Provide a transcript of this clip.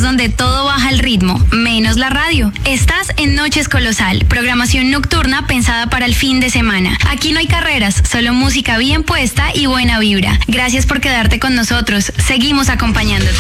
donde todo baja el ritmo, menos la radio. Estás en Noches Colosal, programación nocturna pensada para el fin de semana. Aquí no hay carreras, solo música bien puesta y buena vibra. Gracias por quedarte con nosotros. Seguimos acompañándote.